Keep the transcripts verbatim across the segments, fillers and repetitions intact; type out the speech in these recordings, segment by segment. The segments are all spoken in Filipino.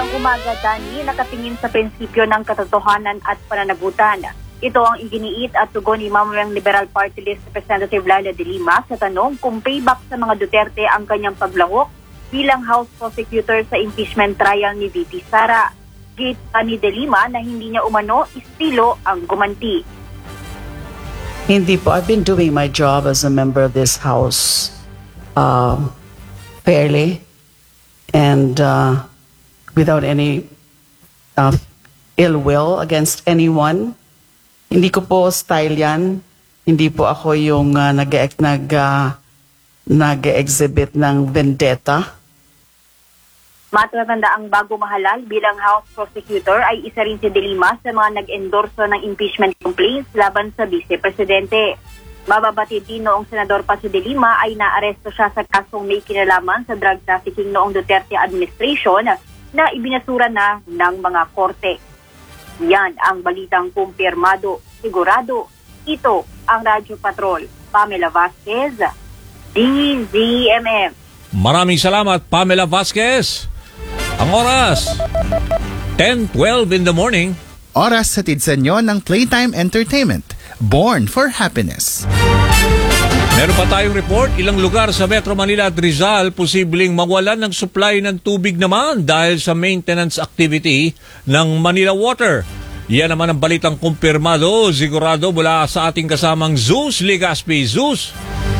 Ngayong umaga, Dani, nakatingin sa prinsipyo ng katotohanan at pananagutan. Ito ang iginiit at tugon ni Mamamayang Liberal Party List Representative Laila de Lima sa tanong kung payback sa mga Duterte ang kanyang paglahok bilang House Prosecutor sa impeachment trial ni V P Sara. Gate pa ni de Lima na hindi niya umano estilo ang gumanti. Hindi po. I've been doing my job as a member of this House um, fairly and uh, without any uh, ill will against anyone. Hindi ko po style yan. Hindi po ako yung uh, nag, nag, uh, nag-exhibit ng vendetta. Matatanda ang bago mahalal bilang House Prosecutor ay isa rin si de Lima sa mga nag-endorso ng impeachment complaints laban sa Vice Presidente. Mababatid din noong Senador pa si de Lima ay naaresto siya sa kasong may kinalaman sa drug trafficking noong Duterte administration na ibinasura na ng mga korte. Yan ang balitang kumpirmado, sigurado. Ito ang Radyo Patrol. Pamela Vasquez, D Z M M. Maraming salamat, Pamela Vasquez. Ang oras, ten twelve in the morning. Oras hatid sa inyo ng Playtime Entertainment. Born for Happiness. Meron pa tayong report, ilang lugar sa Metro Manila at Rizal posibleng mawalan ng supply ng tubig naman dahil sa maintenance activity ng Manila Water. Yan naman ang balitang kumpirmado, sigurado mula sa ating kasamang Zeus Legaspi. Zeus!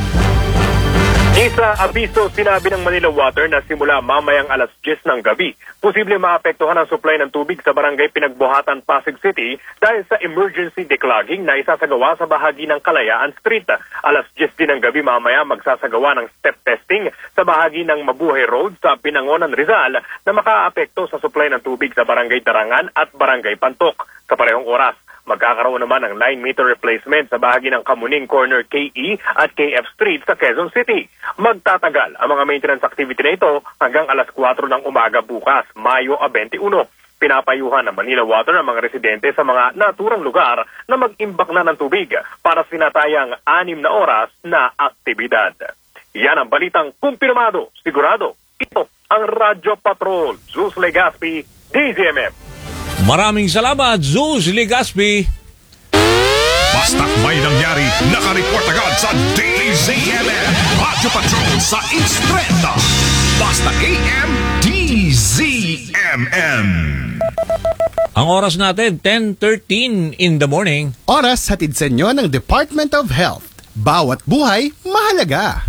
Isa abiso sinabi ng Manila Water na simula mamayang alas diyes ng gabi, posibleng maapektuhan ang supply ng tubig sa barangay Pinagbuhatan, Pasig City dahil sa emergency declogging na isasagawa sa bahagi ng Kalayaan Street. Alas diyes din ng gabi mamaya magsasagawa ng step testing sa bahagi ng Mabuhay Road sa Binangonan, Rizal na makaapekto sa supply ng tubig sa barangay Darangan at barangay Pantok. Sa parehong oras, magkakaroon naman ng line meter replacement sa bahagi ng Kamuning Corner K E at K F Street sa Quezon City. Magtatagal ang mga maintenance activity na ito hanggang alas kwatro ng umaga bukas, Mayo twenty-one. Pinapayuhan ng Manila Water ang mga residente sa mga naturang lugar na mag-imbak na ng tubig para sinatayang anim na oras na aktibidad. Yan ang balitang kumpirmado, sigurado. Ito ang Radyo Patrol. Zeus Legaspi, D Z M M. Maraming salamat, Zeus Legaspi. Basta't may nangyari, nakareport agad sa D Z M M. Radyo Patrol sa Instreta. Basta A M D Z M M. Ang oras natin, ten thirteen in the morning. Oras hatid sa inyo ng Department of Health. Bawat buhay, mahalaga.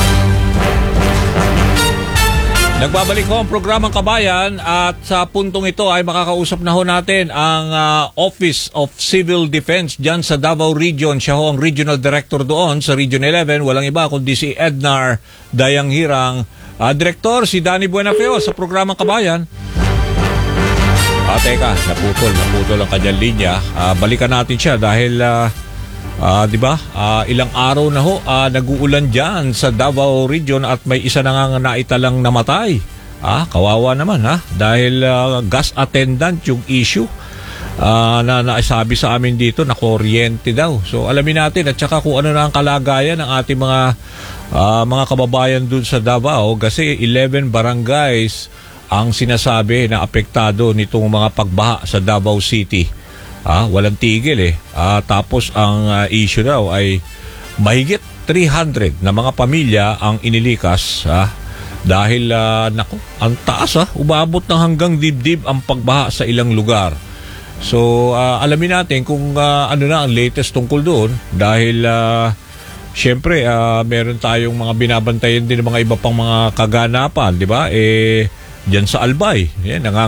Nagbabalik ko ang programang Kabayan at sa puntong ito ay makakausap na ho natin ang uh, Office of Civil Defense dyan sa Davao Region. Siya ho ang Regional Director doon sa Region eleven. Walang iba kundi si Ednar Dayanghirang. Uh, Director, si Danny Buenafeo sa programang Kabayan. Ah, teka, naputol, naputol ang kanyang linya. Uh, balikan natin siya dahil... Uh, Uh, di ba? Uh, ilang araw na ho uh, nag-uulan diyan sa Davao Region at may isa na nga naitalang namatay. Ah, kawawa naman ha dahil uh, gas attendant yung issue uh, na naisabi sa amin dito na kuryente daw. So alamin natin at saka kung ano na ang kalagayan ng ating mga uh, mga kababayan dun sa Davao kasi eleven barangays ang sinasabi na apektado nitong mga pagbaha sa Davao City. Ah, walang tigil eh. Ah, tapos ang uh, issue daw ay mahigit three hundred na mga pamilya ang inilikas ah, dahil uh, naku, ang taas ah, umabot ng hanggang dibdib ang pagbaha sa ilang lugar. So, uh, alamin natin kung uh, ano na ang latest tungkol doon dahil uh, syempre uh, meron tayong mga binabantayan din ng mga iba pang mga kaganapan, di ba? Eh, diyan sa Albay, yan,